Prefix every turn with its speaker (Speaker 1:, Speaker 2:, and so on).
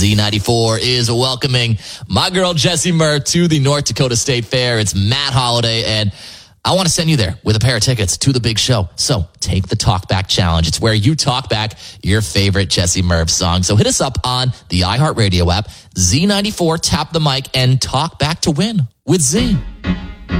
Speaker 1: Z94 is welcoming my girl Jessie Murph to the North Dakota State Fair. It's Matt Holiday, and I want to send you there with a pair of tickets to the big show. So take the Talk Back Challenge. It's where you talk back your favorite Jessie Murph song. So hit us up on the iHeartRadio app, Z94, tap the mic, and talk back to win with Z.